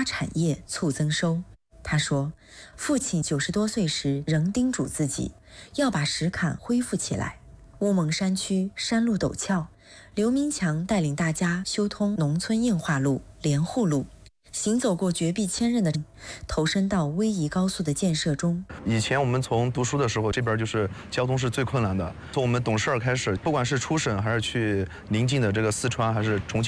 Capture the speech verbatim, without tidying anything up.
产业，促增收。他说，父亲九十多岁时仍叮嘱自己要把石坎恢复起来。乌蒙山区山路陡峭，刘明强带领大家修通农村硬化路、连户路，行走过绝壁千仞的，投身到威仪高速的建设中。 以前我们从读书的时候，这边就是交通是最困难的。从我们懂事儿开始，不管是出省还是去邻近的这个四川还是重庆。